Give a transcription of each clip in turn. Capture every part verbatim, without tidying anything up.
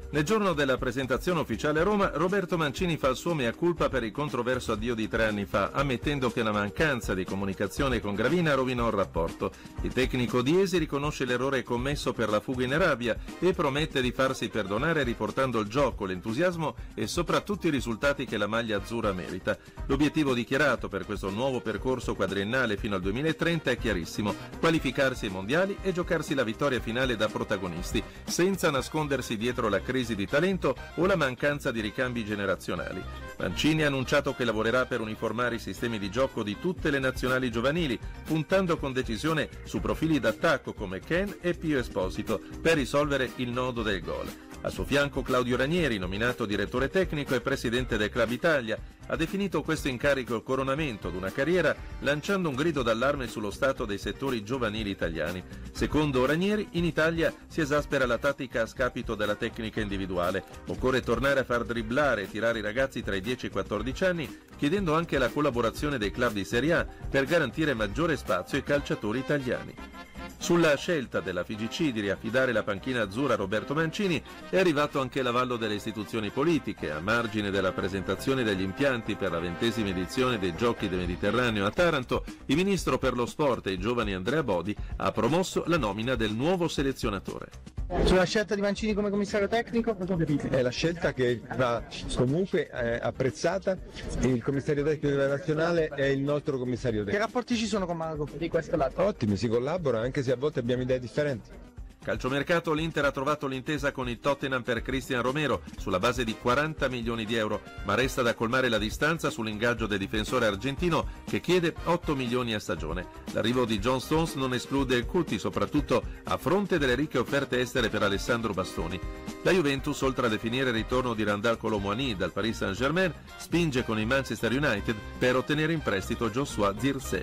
Nel giorno della presentazione ufficiale a Roma, Roberto Mancini fa il suo mea culpa per il controverso addio di tre anni fa, ammettendo che la mancanza di comunicazione con Gravina rovinò il rapporto. Il tecnico Diesi riconosce l'errore commesso per la fuga in Arabia e promette di farsi perdonare riportando il gioco, l'entusiasmo e soprattutto i risultati che la maglia azzurra merita. L'obiettivo dichiarato per questo nuovo percorso quadriennale fino al duemilatrenta è chiarissimo: qualificarsi ai mondiali e giocarsi la vittoria finale da protagonisti, senza nascondersi dietro la crisi di talento o la mancanza di ricambi generazionali. Mancini ha annunciato che lavorerà per uniformare i sistemi di gioco di tutte le nazionali giovanili, puntando con decisione su profili d'attacco come Ken e Pio Esposito per risolvere il nodo del gol. A suo fianco Claudio Ranieri, nominato direttore tecnico e presidente del Club Italia, ha definito questo incarico il coronamento di una carriera, lanciando un grido d'allarme sullo stato dei settori giovanili italiani. Secondo Ranieri, in Italia si esaspera la tattica a scapito della tecnica individuale. Occorre tornare a far dribblare e tirare i ragazzi tra i dieci e i quattordici anni, chiedendo anche la collaborazione dei club di Serie A per garantire maggiore spazio ai calciatori italiani. Sulla scelta della F I G C di riaffidare la panchina azzurra a Roberto Mancini è arrivato anche l'avallo delle istituzioni politiche. A margine della presentazione degli impianti per la ventesima edizione dei Giochi del Mediterraneo a Taranto, il ministro per lo sport e i giovani Andrea Bodi ha promosso la nomina del nuovo selezionatore. Sulla scelta di Mancini come commissario tecnico? È la scelta che va comunque eh, apprezzata. Il commissario tecnico della nazionale è il nostro commissario tecnico. Che rapporti ci sono con Mago di questo lato? Ottimi, si collabora anche se a volte abbiamo idee differenti. Calciomercato, l'Inter ha trovato l'intesa con il Tottenham per Cristian Romero sulla base di quaranta milioni di euro, ma resta da colmare la distanza sull'ingaggio del difensore argentino che chiede otto milioni a stagione. L'arrivo di John Stones non esclude il Cuti, soprattutto a fronte delle ricche offerte estere per Alessandro Bastoni. La Juventus, oltre a definire il ritorno di Randal Kolo Muani dal Paris Saint-Germain, spinge con il Manchester United per ottenere in prestito Joshua Zirkzee.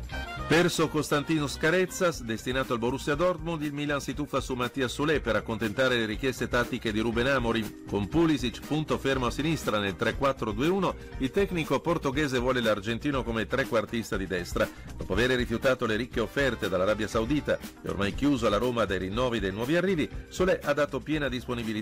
Perso Costantinos Carezas, destinato al Borussia Dortmund, il Milan si tuffa su Mattia Solé per accontentare le richieste tattiche di Ruben Amorim. Con Pulisic punto fermo a sinistra nel tre quattro due uno, il tecnico portoghese vuole l'argentino come trequartista di destra. Dopo aver rifiutato le ricche offerte dall'Arabia Saudita e ormai chiuso alla Roma dai rinnovi dei nuovi arrivi, Solé ha dato piena disponibilità